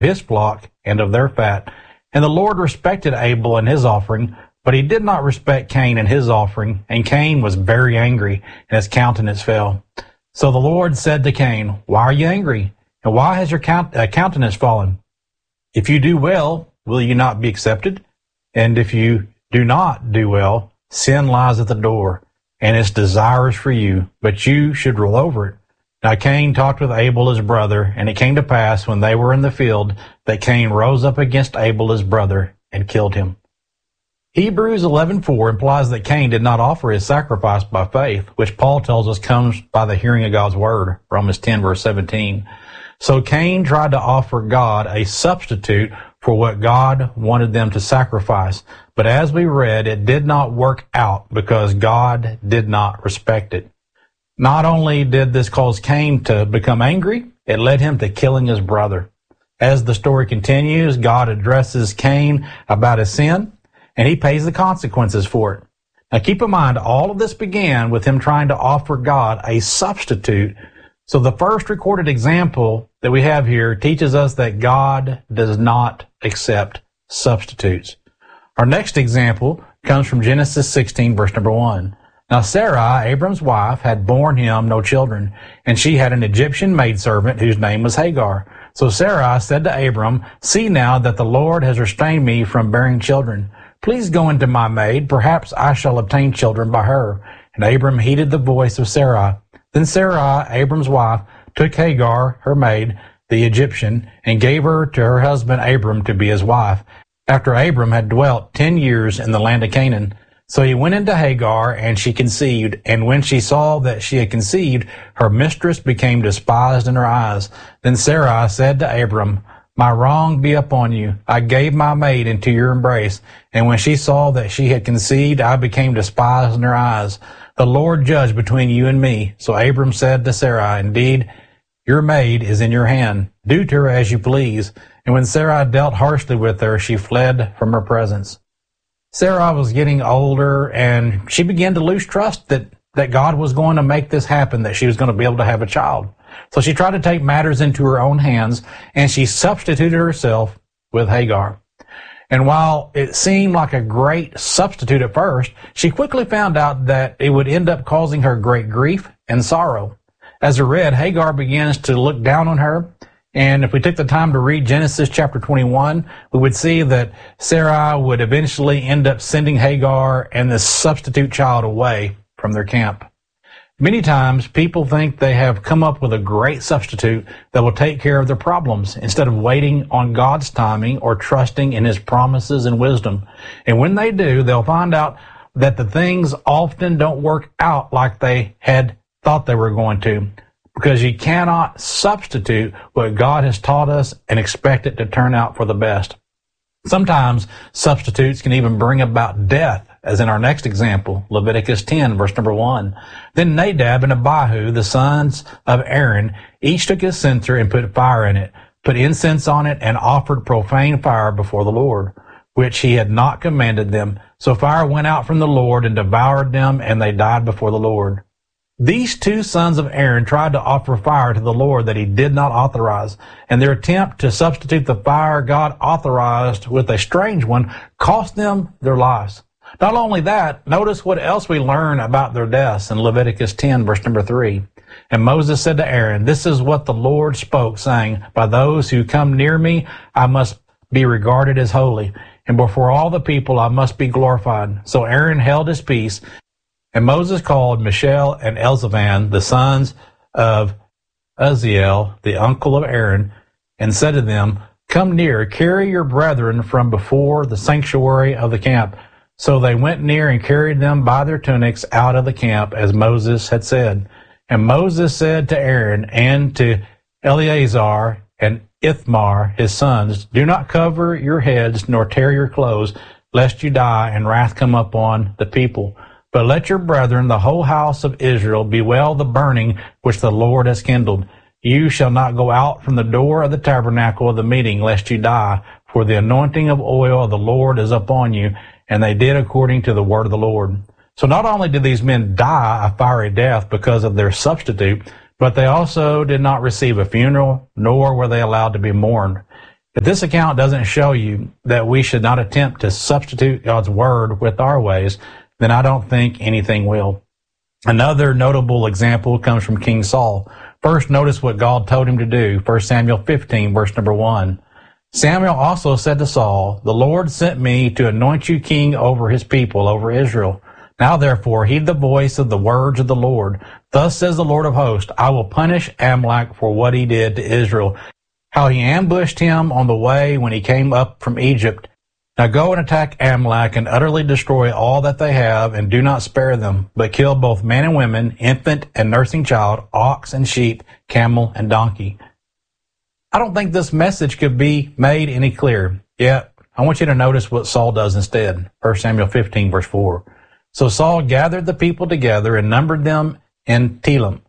his flock and of their fat. And the Lord respected Abel and his offering, but he did not respect Cain and his offering. And Cain was very angry, and his countenance fell. So the Lord said to Cain, "Why are you angry? And why has your countenance fallen? If you do well, will you not be accepted? And if you do not do well, sin lies at the door, and its desire is for you, but you should rule over it." Now Cain talked with Abel his brother, and it came to pass when they were in the field that Cain rose up against Abel his brother and killed him. Hebrews 11:4 implies that Cain did not offer his sacrifice by faith, which Paul tells us comes by the hearing of God's word, Romans 10 verse 17. So Cain tried to offer God a substitute for what God wanted them to sacrifice. But as we read, it did not work out because God did not respect it. Not only did this cause Cain to become angry, it led him to killing his brother. As the story continues, God addresses Cain about his sin, and he pays the consequences for it. Now keep in mind, all of this began with him trying to offer God a substitute. So the first recorded example that we have here teaches us that God does not accept substitutes. Our next example comes from Genesis 16, verse number 1. Now Sarai, Abram's wife, had borne him no children, and she had an Egyptian maidservant whose name was Hagar. So Sarai said to Abram, "See now that the Lord has restrained me from bearing children. Please go into my maid, perhaps I shall obtain children by her." And Abram heeded the voice of Sarai. Then Sarai, Abram's wife, took Hagar, her maid, the Egyptian, and gave her to her husband Abram to be his wife, after Abram had dwelt 10 years in the land of Canaan. So he went into Hagar, and she conceived, and when she saw that she had conceived, her mistress became despised in her eyes. Then Sarai said to Abram, "My wrong be upon you. I gave my maid into your embrace, and when she saw that she had conceived, I became despised in her eyes. The Lord judge between you and me." So Abram said to Sarai, "Indeed, your maid is in your hand. Do to her as you please." And when Sarai dealt harshly with her, she fled from her presence. Sarai was getting older, and she began to lose trust that God was going to make this happen, that she was going to be able to have a child. So she tried to take matters into her own hands, and she substituted herself with Hagar. And while it seemed like a great substitute at first, she quickly found out that it would end up causing her great grief and sorrow. As we read, Hagar begins to look down on her. And if we took the time to read Genesis chapter 21, we would see that Sarai would eventually end up sending Hagar and this substitute child away from their camp. Many times people think they have come up with a great substitute that will take care of their problems instead of waiting on God's timing or trusting in his promises and wisdom. And when they do, they'll find out that the things often don't work out like they had thought they were going to. Because you cannot substitute what God has taught us and expect it to turn out for the best. Sometimes substitutes can even bring about death, as in our next example, Leviticus 10, verse number 1. Then Nadab and Abihu, the sons of Aaron, each took his censer and put fire in it, put incense on it, and offered profane fire before the Lord, which he had not commanded them. So fire went out from the Lord and devoured them, and they died before the Lord. These two sons of Aaron tried to offer fire to the Lord that he did not authorize, and their attempt to substitute the fire God authorized with a strange one cost them their lives. Not only that, notice what else we learn about their deaths in Leviticus 10, verse number 3. And Moses said to Aaron, "This is what the Lord spoke, saying, by those who come near me, I must be regarded as holy, and before all the people I must be glorified." So Aaron held his peace. And Moses called Mishael and Elzaphan, the sons of Uzziel, the uncle of Aaron, and said to them, "Come near, carry your brethren from before the sanctuary of the camp." So they went near and carried them by their tunics out of the camp, as Moses had said. And Moses said to Aaron and to Eleazar and Ithamar, his sons, "Do not cover your heads nor tear your clothes, lest you die and wrath come upon the people. But let your brethren, the whole house of Israel, bewail the burning which the Lord has kindled. You shall not go out from the door of the tabernacle of the meeting, lest you die, for the anointing of oil of the Lord is upon you." And they did according to the word of the Lord. So not only did these men die a fiery death because of their substitute, but they also did not receive a funeral, nor were they allowed to be mourned. If this account doesn't show you that we should not attempt to substitute God's word with our ways, then I don't think anything will. Another notable example comes from King Saul. First, notice what God told him to do. 1 Samuel 15, verse number 1. Samuel also said to Saul, "The Lord sent me to anoint you king over his people, over Israel. Now therefore heed the voice of the words of the Lord. Thus says the Lord of hosts, I will punish Amalek for what he did to Israel, how he ambushed him on the way when he came up from Egypt. Now go and attack Amalek and utterly destroy all that they have, and do not spare them, but kill both man and woman, infant and nursing child, ox and sheep, camel and donkey." I don't think this message could be made any clearer. Yet, I want you to notice what Saul does instead. 1 Samuel 15, verse 4. So Saul gathered the people together and numbered them in Telem,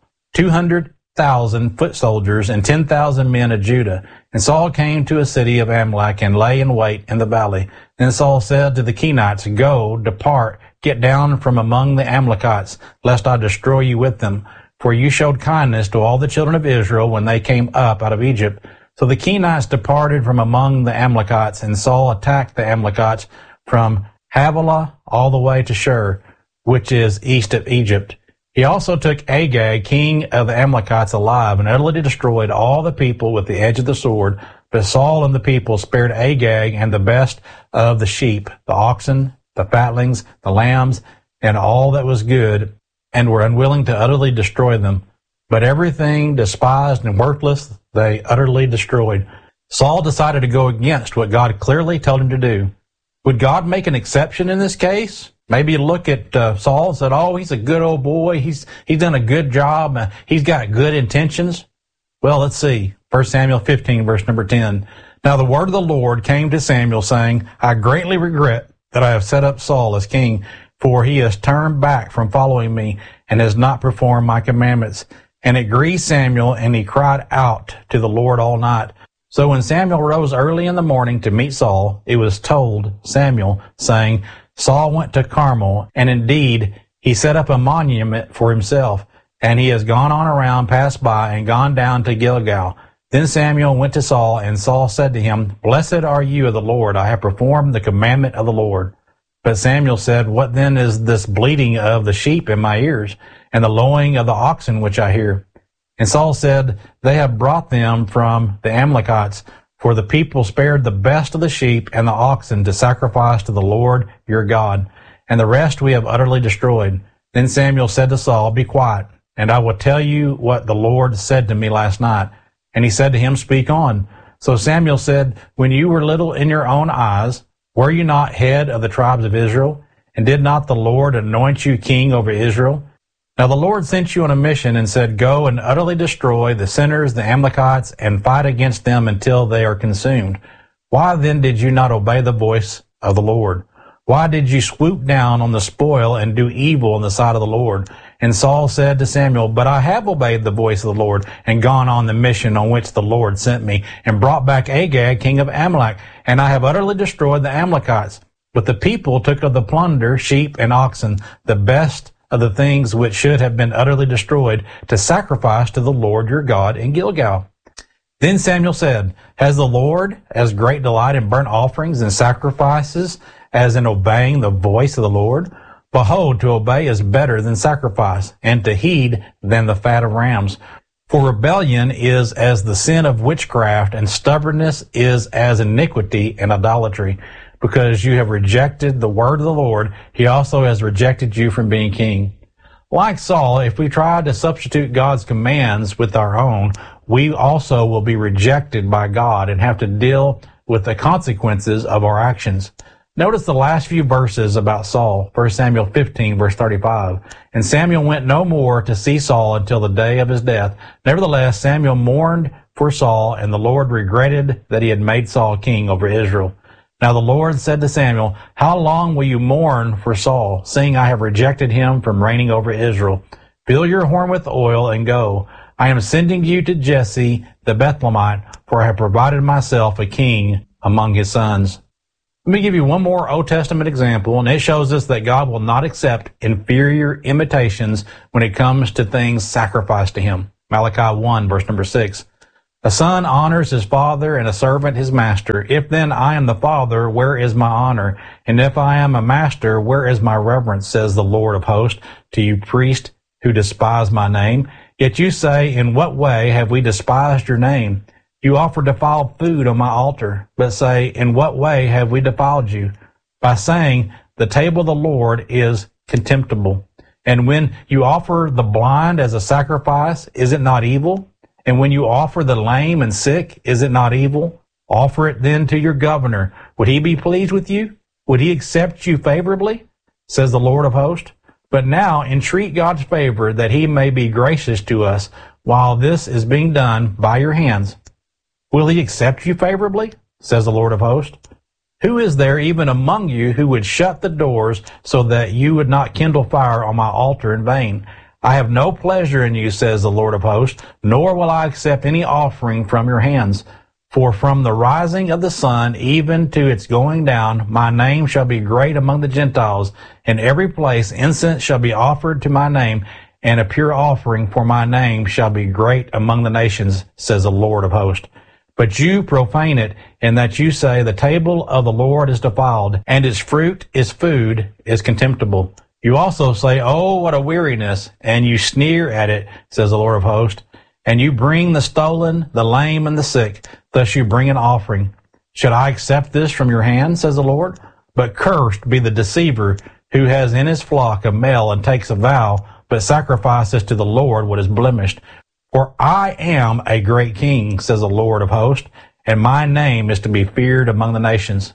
200,000 foot soldiers and 10,000 men of Judah. And Saul came to a city of Amalek and lay in wait in the valley. Then Saul said to the Kenites, "Go, depart, get down from among the Amalekites, lest I destroy you with them. For you showed kindness to all the children of Israel when they came up out of Egypt." So the Kenites departed from among the Amalekites, and Saul attacked the Amalekites from Havilah all the way to Shur, which is east of Egypt. He also took Agag, king of the Amalekites, alive, and utterly destroyed all the people with the edge of the sword. But Saul and the people spared Agag and the best of the sheep, the oxen, the fatlings, the lambs, and all that was good, and were unwilling to utterly destroy them. But everything despised and worthless they utterly destroyed. Saul decided to go against what God clearly told him to do. Would God make an exception in this case? Maybe look at Saul and said, "Oh, he's a good old boy. He's done a good job. He's got good intentions." Well, let's see. 1 Samuel 15, verse number 10. Now the word of the Lord came to Samuel, saying, "I greatly regret that I have set up Saul as king, for he has turned back from following me and has not performed my commandments." And it grieved Samuel, and he cried out to the Lord all night. So when Samuel rose early in the morning to meet Saul, it was told Samuel, saying, "Saul went to Carmel, and indeed he set up a monument for himself, and he has gone on around, passed by, and gone down to Gilgal." Then Samuel went to Saul, and Saul said to him, "Blessed are you of the Lord, I have performed the commandment of the Lord." But Samuel said, "What then is this bleating of the sheep in my ears, and the lowing of the oxen which I hear?" And Saul said, "They have brought them from the Amalekites, for the people spared the best of the sheep and the oxen to sacrifice to the Lord your God, and the rest we have utterly destroyed." Then Samuel said to Saul, "Be quiet, and I will tell you what the Lord said to me last night." And he said to him, "Speak on." So Samuel said, "When you were little in your own eyes, were you not head of the tribes of Israel? And did not the Lord anoint you king over Israel? Now the Lord sent you on a mission and said, Go and utterly destroy the sinners, the Amalekites, and fight against them until they are consumed. Why then did you not obey the voice of the Lord? Why did you swoop down on the spoil and do evil in the sight of the Lord?" And Saul said to Samuel, "But I have obeyed the voice of the Lord and gone on the mission on which the Lord sent me, and brought back Agag, king of Amalek, and I have utterly destroyed the Amalekites. But the people took of the plunder, sheep and oxen, the best of the things which should have been utterly destroyed, to sacrifice to the Lord your God in Gilgal." Then Samuel said, "Has the Lord as great delight in burnt offerings and sacrifices as in obeying the voice of the Lord? Behold, to obey is better than sacrifice, and to heed than the fat of rams. For rebellion is as the sin of witchcraft, and stubbornness is as iniquity and idolatry. Because you have rejected the word of the Lord, he also has rejected you from being king." Like Saul, if we try to substitute God's commands with our own, we also will be rejected by God and have to deal with the consequences of our actions. Notice the last few verses about Saul, 1 Samuel 15, verse 35. "And Samuel went no more to see Saul until the day of his death. Nevertheless, Samuel mourned for Saul, and the Lord regretted that he had made Saul king over Israel. Now the Lord said to Samuel, How long will you mourn for Saul, seeing I have rejected him from reigning over Israel? Fill your horn with oil and go. I am sending you to Jesse the Bethlehemite, for I have provided myself a king among his sons." Let me give you one more Old Testament example, and it shows us that God will not accept inferior imitations when it comes to things sacrificed to him. Malachi 1, verse number 6. A son honors his father, and a servant his master. If then I am the father, where is my honor? And if I am a master, where is my reverence, says the Lord of hosts, to you priests who despise my name? Yet you say, in what way have we despised your name? You offer defiled food on my altar, but say, in what way have we defiled you? By saying, the table of the Lord is contemptible. And when you offer the blind as a sacrifice, is it not evil? And when you offer the lame and sick, is it not evil? Offer it then to your governor. Would he be pleased with you? Would he accept you favorably? Says the Lord of hosts. But now entreat God's favor that he may be gracious to us while this is being done by your hands. Will he accept you favorably? Says the Lord of hosts. Who is there even among you who would shut the doors so that you would not kindle fire on my altar in vain? I have no pleasure in you, says the Lord of hosts, nor will I accept any offering from your hands. For from the rising of the sun even to its going down, my name shall be great among the Gentiles. In every place incense shall be offered to my name, and a pure offering for my name shall be great among the nations, says the Lord of hosts. But you profane it, in that you say, the table of the Lord is defiled, and its fruit, its food, is contemptible. You also say, oh, what a weariness, and you sneer at it, says the Lord of hosts. And you bring the stolen, the lame, and the sick, thus you bring an offering. Should I accept this from your hand, says the Lord? But cursed be the deceiver who has in his flock a male and takes a vow, but sacrifices to the Lord what is blemished. For I am a great king, says the Lord of hosts, and my name is to be feared among the nations.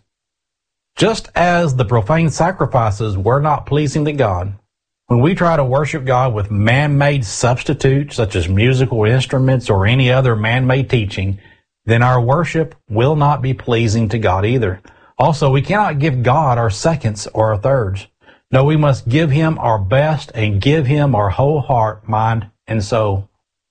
Just as the profane sacrifices were not pleasing to God, when we try to worship God with man-made substitutes, such as musical instruments or any other man-made teaching, then our worship will not be pleasing to God either. Also, we cannot give God our seconds or our thirds. No, we must give him our best and give him our whole heart, mind, and soul.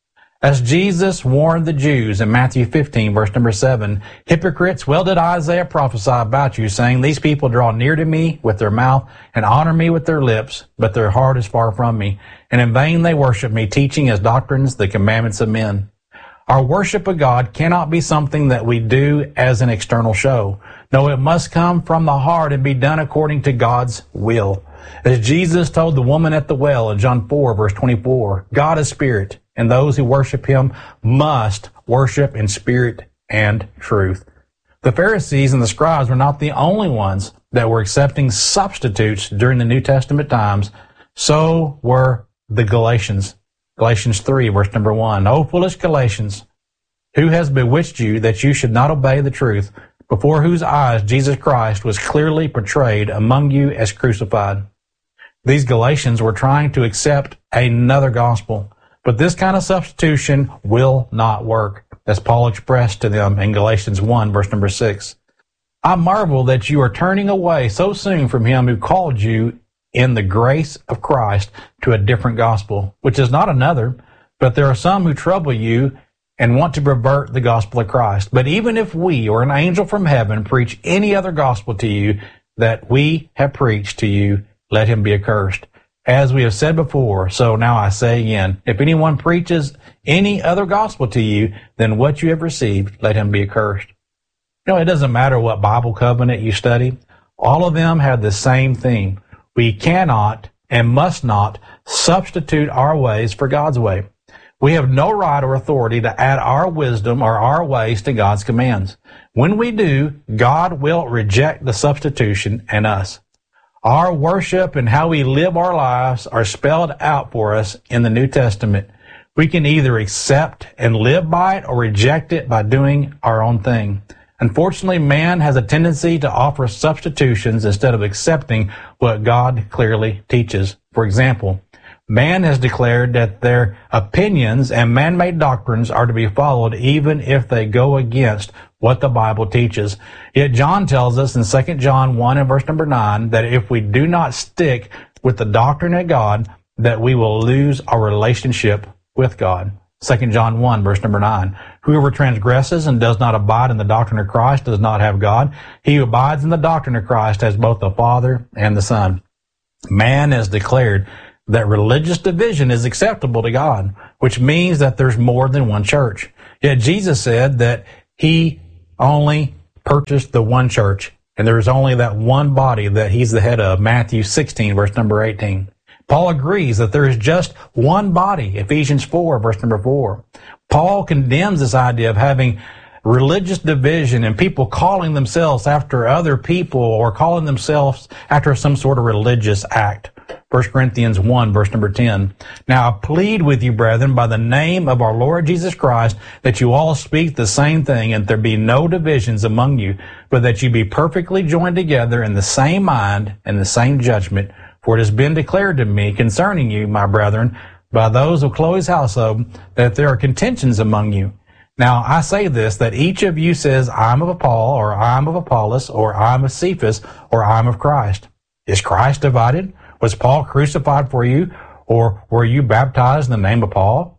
As Jesus warned the Jews in Matthew 15, verse number 7, hypocrites, well did Isaiah prophesy about you, saying, these people draw near to me with their mouth and honor me with their lips, but their heart is far from me. And in vain they worship me, teaching as doctrines the commandments of men. Our worship of God cannot be something that we do as an external show. No, it must come from the heart and be done according to God's will. As Jesus told the woman at the well in John 4, verse 24, God is spirit, and those who worship him must worship in spirit and truth. The Pharisees and the scribes were not the only ones that were accepting substitutes during the New Testament times. So were the Galatians. Galatians 3, verse number 1. O foolish Galatians, who has bewitched you that you should not obey the truth, before whose eyes Jesus Christ was clearly portrayed among you as crucified? These Galatians were trying to accept another gospel, but this kind of substitution will not work, as Paul expressed to them in Galatians 1, verse number 6. I marvel that you are turning away so soon from him who called you in the grace of Christ to a different gospel, which is not another, but there are some who trouble you and want to pervert the gospel of Christ. But even if we or an angel from heaven preach any other gospel to you that we have preached to you, let him be accursed. As we have said before, so now I say again, if anyone preaches any other gospel to you than what you have received, let him be accursed. You know, it doesn't matter what Bible covenant you study. All of them have the same theme. We cannot and must not substitute our ways for God's way. We have no right or authority to add our wisdom or our ways to God's commands. When we do, God will reject the substitution and us. Our worship and how we live our lives are spelled out for us in the New Testament. We can either accept and live by it or reject it by doing our own thing. Unfortunately, man has a tendency to offer substitutions instead of accepting what God clearly teaches. For example, man has declared that their opinions and man-made doctrines are to be followed even if they go against what the Bible teaches. Yet John tells us in 2 John 1 and verse number 9 that if we do not stick with the doctrine of God, that we will lose our relationship with God. 2 John 1 verse number 9. Whoever transgresses and does not abide in the doctrine of Christ does not have God. He who abides in the doctrine of Christ has both the Father and the Son. Man has declared that religious division is acceptable to God, which means that there's more than one church. Yet Jesus said that he only purchased the one church, and there's only that one body that he's the head of, Matthew 16, verse number 18. Paul agrees that there is just one body, Ephesians 4, verse number 4. Paul condemns this idea of having religious division and people calling themselves after other people or calling themselves after some sort of religious act. 1 Corinthians 1, verse number 10. Now I plead with you, brethren, by the name of our Lord Jesus Christ, that you all speak the same thing, and there be no divisions among you, but that you be perfectly joined together in the same mind and the same judgment. For it has been declared to me concerning you, my brethren, by those of Chloe's household, that there are contentions among you. Now I say this, that each of you says, I'm of Paul, or I'm of Apollos, or I'm of Cephas, or I'm of Christ. Is Christ divided? Was Paul crucified for you, or were you baptized in the name of Paul?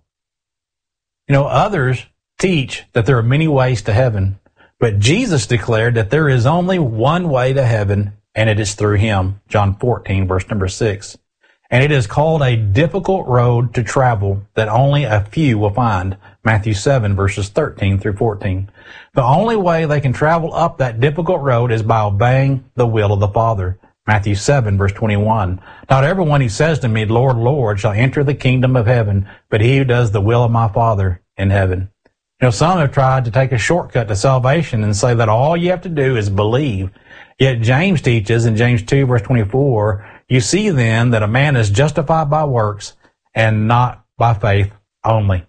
Others teach that there are many ways to heaven, but Jesus declared that there is only one way to heaven, and it is through him. John 14, verse number 6. And it is called a difficult road to travel that only a few will find. Matthew 7, verses 13 through 14. The only way they can travel up that difficult road is by obeying the will of the Father. Matthew 7, verse 21. Not everyone who says to me, Lord, Lord, shall enter the kingdom of heaven, but he who does the will of my Father in heaven. Some have tried to take a shortcut to salvation and say that all you have to do is believe. Yet James teaches in James 2, verse 24, you see then that a man is justified by works and not by faith only.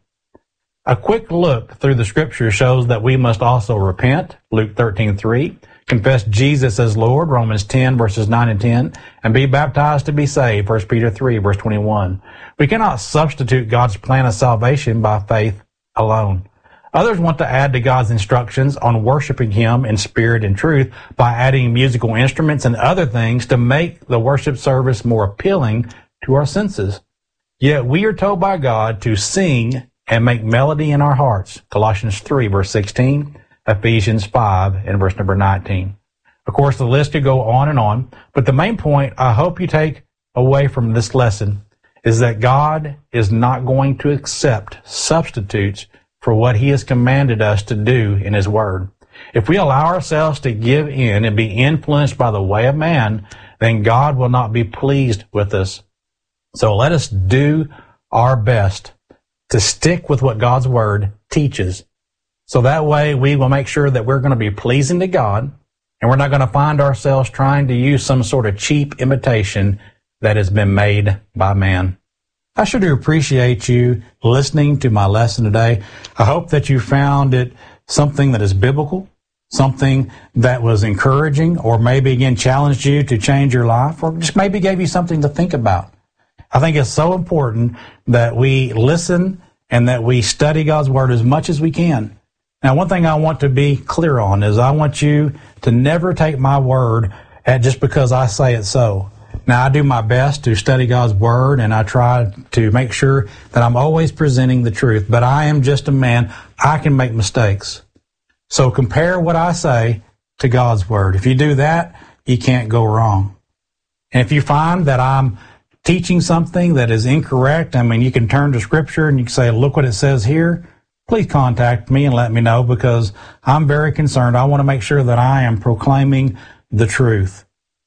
A quick look through the scripture shows that we must also repent, Luke 13:3, confess Jesus as Lord, Romans 10, verses 9 and 10, and be baptized to be saved, 1 Peter 3, verse 21. We cannot substitute God's plan of salvation by faith alone. Others want to add to God's instructions on worshiping him in spirit and truth by adding musical instruments and other things to make the worship service more appealing to our senses. Yet we are told by God to sing and make melody in our hearts. Colossians 3, verse 16, Ephesians 5, and verse number 19. Of course, the list could go on, but the main point I hope you take away from this lesson is that God is not going to accept substitutes for what he has commanded us to do in his word. If we allow ourselves to give in and be influenced by the way of man, then God will not be pleased with us. So let us do our best to stick with what God's word teaches. So that way we will make sure that we're going to be pleasing to God, and we're not going to find ourselves trying to use some sort of cheap imitation that has been made by man. I sure do appreciate you listening to my lesson today. I hope that you found it something that is biblical, something that was encouraging, or maybe again challenged you to change your life, or just maybe gave you something to think about. I think it's so important that we listen and that we study God's word as much as we can. Now, one thing I want to be clear on is I want you to never take my word at just because I say it so. Now, I do my best to study God's word, and I try to make sure that I'm always presenting the truth, but I am just a man. I can make mistakes. So compare what I say to God's word. If you do that, you can't go wrong. And if you find that I'm teaching something that is incorrect, you can turn to scripture and you can say, look what it says here. Please contact me and let me know, because I'm very concerned. I want to make sure that I am proclaiming the truth.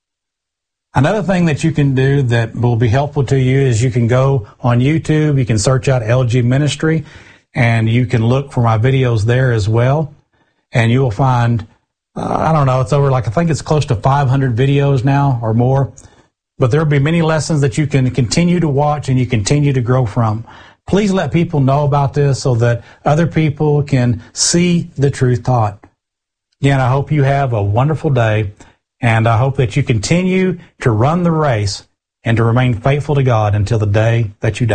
Another thing that you can do that will be helpful to you is you can go on YouTube, you can search out LG Ministry, and you can look for my videos there as well. And you will find, it's over I think it's close to 500 videos now or more. But there will be many lessons that you can continue to watch and you continue to grow from. Please let people know about this so that other people can see the truth taught. Again, I hope you have a wonderful day. And I hope that you continue to run the race and to remain faithful to God until the day that you die.